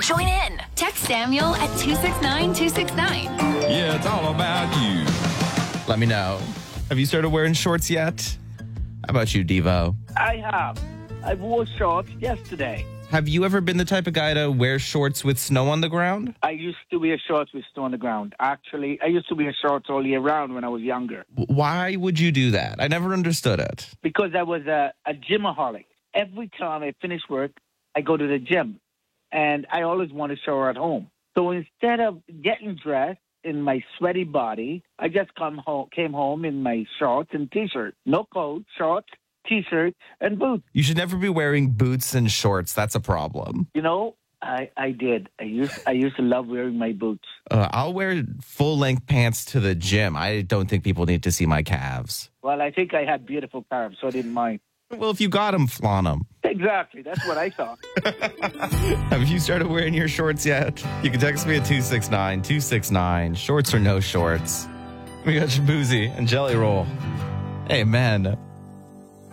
Join in. Text Samuel at 269-269. Yeah, it's all about you. Let me know. Have you started wearing shorts yet? How about you, Devo? I have. I wore shorts yesterday. Have you ever been the type of guy to wear shorts with snow on the ground? I used to wear shorts with snow on the ground. Actually, I used to wear shorts all year round when I was younger. Why would you do that? I never understood it. Because I was a gymaholic. Every time I finish work, I go to the gym. And I always want to shower at home. So instead of getting dressed in my sweaty body, I just came home in my shorts and T-shirt. No coat, shorts, T-shirt, and boots. You should never be wearing boots and shorts. That's a problem. You know, I did. I used to love wearing my boots. I'll wear full-length pants to the gym. I don't think people need to see my calves. Well, I think I had beautiful calves, so I didn't mind. Well, if you got them, flaunt them. Exactly. That's what I thought. Have you started wearing your shorts yet? You can text me at 269-269. Shorts or no shorts. We got Shabuzi and Jelly Roll. Hey, man.